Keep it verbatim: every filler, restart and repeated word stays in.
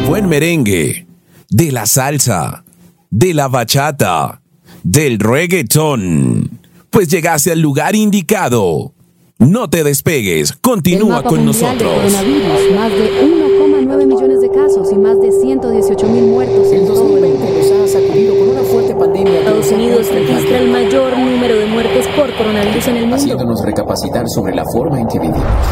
buen merengue, de la salsa, de la bachata, del reggaetón. Pues llegaste al lugar indicado. No te despegues, continúa con nosotros. Coronavirus, más de uno coma nueve millones de casos y más de ciento dieciocho mil muertos. El dos mil veinte nos ha sacudido con una fuerte pandemia. Estados Unidos registra el mayor número de muertes por coronavirus en el mundo, haciéndonos recapacitar sobre la forma en que vivimos.